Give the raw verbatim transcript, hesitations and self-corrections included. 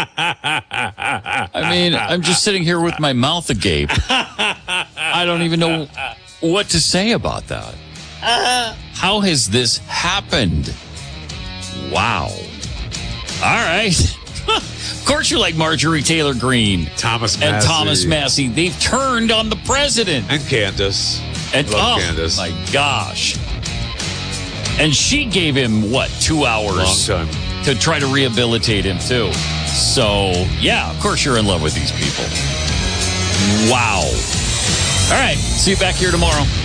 I mean, I'm just sitting here with my mouth agape. I don't even know what to say about that. How has this happened? Wow. All right. Of course you like Marjorie Taylor Greene. Thomas And Massey. Thomas Massey. They've turned on the president. And Candace. And Love oh, Candace. my gosh. And she gave him, what, two hours? Long time. To try to rehabilitate him, too. So, yeah, of course you're in love with these people. Wow. All right. See you back here tomorrow.